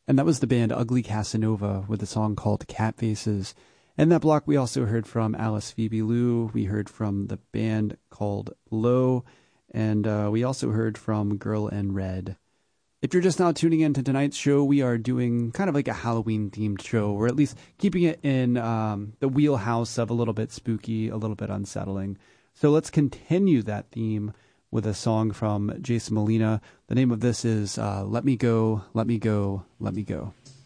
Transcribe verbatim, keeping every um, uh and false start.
And that was the band Ugly Casanova with a song called Cat Faces. In that block, we also heard from Alice Phoebe Lou. We heard from the band called Low. And uh, we also heard from Girl in Red. If you're just now tuning in to tonight's show, we are doing kind of like a Halloween-themed show, or at least keeping it in um, the wheelhouse of a little bit spooky, a little bit unsettling. So let's continue that theme with a song from Jason Molina. The name of this is uh, Let Me Go, Let Me Go, Let Me Go.